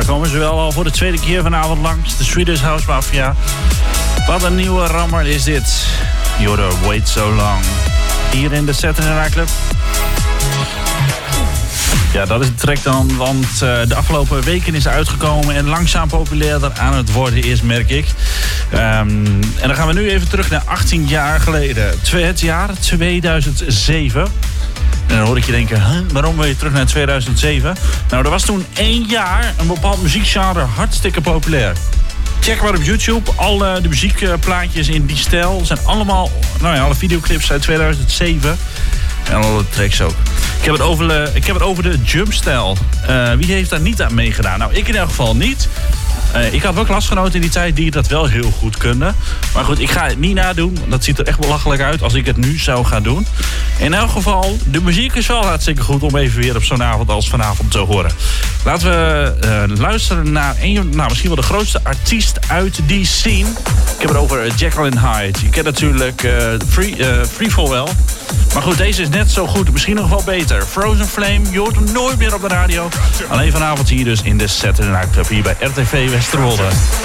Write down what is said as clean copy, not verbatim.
komen ze wel al voor de tweede keer vanavond langs. De Swedish House Mafia. Wat een nieuwe rammer is dit. You're Wait So Long. Hier in de Saturday Night Club. Ja, dat is de track dan, want de afgelopen weken is uitgekomen en langzaam populairder aan het worden is, merk ik. En dan gaan we nu even terug naar 18 jaar geleden. Het jaar 2007. En dan hoor ik je denken, waarom wil je terug naar 2007? Nou, er was toen 1 jaar een bepaald muziekgenre hartstikke populair. Check maar op YouTube, al de muziekplaatjes in die stijl zijn allemaal, alle videoclips uit 2007. En alle tracks ook. Ik heb het over de jumpstijl. Wie heeft daar niet aan meegedaan? Nou, ik in elk geval niet. Ik had wel klasgenoten in die tijd die dat wel heel goed konden. Maar goed, ik ga het niet nadoen. Dat ziet er echt belachelijk uit als ik het nu zou gaan doen. In elk geval, de muziek is wel hartstikke goed om even weer op zo'n avond als vanavond te horen. Laten we luisteren naar misschien wel de grootste artiest uit die scene. Ik heb het over Jekyll and Hyde. Je kent natuurlijk Freefall wel. Maar goed, deze is net zo goed. Misschien nog wel beter. Frozen Flame, je hoort hem nooit meer op de radio. Alleen vanavond hier dus in de Saturday Night Club hier bij RTV Westerwolde.